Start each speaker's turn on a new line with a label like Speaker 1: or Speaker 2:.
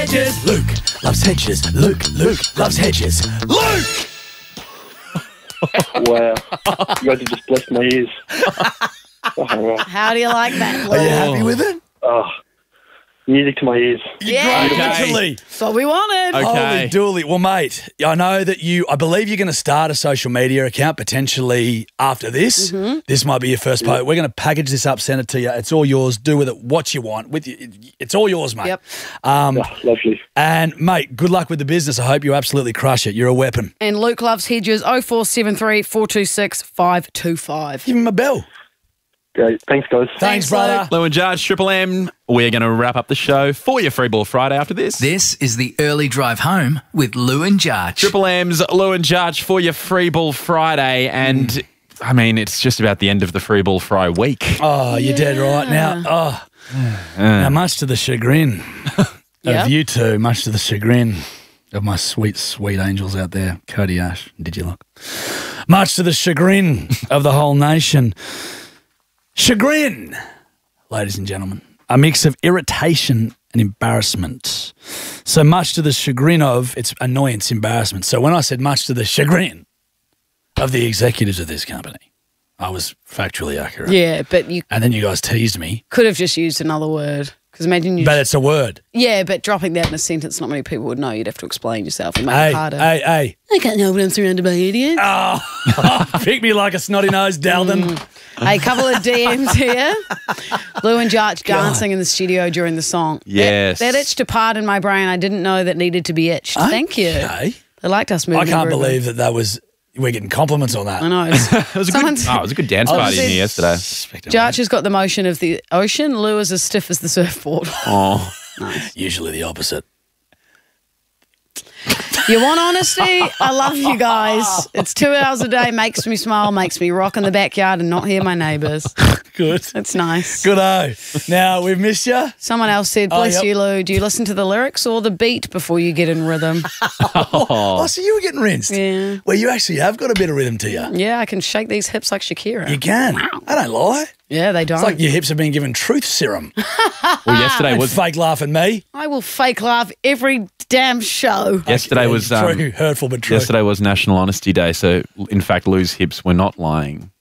Speaker 1: hedges. Luke loves hedges. Luke loves hedges. Luke!
Speaker 2: Wow. You guys have just blessed my ears. Oh, wow.
Speaker 3: How do you like that?
Speaker 1: Are you happy with it?
Speaker 2: Oh, music to my ears.
Speaker 3: Yeah.
Speaker 1: Great, literally.
Speaker 3: That's what we wanted.
Speaker 4: Okay.
Speaker 1: Holy dooly. Well, mate, I know that I believe you're going to start a social media account potentially after this.
Speaker 3: Mm-hmm.
Speaker 1: This might be your first post. We're going to package this up, send it to you. It's all yours. Do with it what you want. It's all yours, mate.
Speaker 3: Yep.
Speaker 2: Oh, lovely.
Speaker 1: And, mate, good luck with the business. I hope you absolutely crush it. You're a weapon.
Speaker 3: And Luke loves hedges. 0473 426 525.
Speaker 1: Give him a bell.
Speaker 2: Great. Thanks, guys.
Speaker 1: Thanks, brother.
Speaker 4: Lou and Judge, Triple M. We're going to wrap up the show for your Free Ball Friday after this.
Speaker 5: This is the early drive home with Lou and Judge.
Speaker 4: Triple M's Lou and Judge for your Free Ball Friday. And, I mean, it's just about the end of the Free Ball Fry week.
Speaker 1: Oh, you're dead right. Now, now, much to the chagrin
Speaker 3: Yep.
Speaker 1: of you two, much to the chagrin of my sweet, sweet angels out there, Cody Ash, did you look? Much to the chagrin of the whole nation. Chagrin, ladies and gentlemen, a mix of irritation and embarrassment. So much to the chagrin of, it's annoyance, embarrassment. So when I said much to the chagrin of the executives of this company, I was factually accurate.
Speaker 3: Yeah, but you
Speaker 1: And then you guys teased me.
Speaker 3: could have just used another word. Because imagine you.
Speaker 1: But it's a word.
Speaker 3: Yeah, but dropping that in a sentence, not many people would know. You'd have to explain yourself and make
Speaker 1: Hey,
Speaker 3: it harder.
Speaker 1: hey.
Speaker 3: I can't help it. I'm surrounded by idiots.
Speaker 1: Pick me like a snotty-nosed Dalton.
Speaker 3: A couple of DMs here. Lou and Jarch dancing in the studio during the song.
Speaker 4: Yes.
Speaker 3: That itched a part in my brain I didn't know that needed to be itched. Thank you.
Speaker 1: Okay.
Speaker 3: They liked us moving.
Speaker 1: I can't
Speaker 3: the rhythm.
Speaker 1: believe that was... We're getting compliments on that.
Speaker 3: I know.
Speaker 4: It was a good dance party in
Speaker 3: said-
Speaker 4: here yesterday.
Speaker 3: Jarch has got the motion of the ocean. Lou is as stiff as the surfboard.
Speaker 4: Oh.
Speaker 1: Usually the opposite.
Speaker 3: You want honesty? I love you guys. It's 2 hours a day, makes me smile, makes me rock in the backyard and not hear my neighbours.
Speaker 1: Good.
Speaker 3: It's nice.
Speaker 1: Good-o. Now, we've missed you.
Speaker 3: Someone else said, bless
Speaker 1: yep.
Speaker 3: you, Lou. Do you listen to the lyrics or the beat before you get in rhythm?
Speaker 1: Oh, so you were getting rinsed.
Speaker 3: Yeah.
Speaker 1: Well, you actually have got a bit of rhythm to you.
Speaker 3: Yeah, I can shake these hips like Shakira.
Speaker 1: You can. I don't lie.
Speaker 3: Yeah, they don't.
Speaker 1: It's like your hips have been given truth serum.
Speaker 4: Well, yesterday
Speaker 1: Don't
Speaker 4: was
Speaker 1: fake laugh at me.
Speaker 3: I will fake laugh every damn show.
Speaker 4: yesterday was
Speaker 1: True. Hurtful but true.
Speaker 4: yesterday was National Honesty Day. So in fact, Lou's hips were not lying.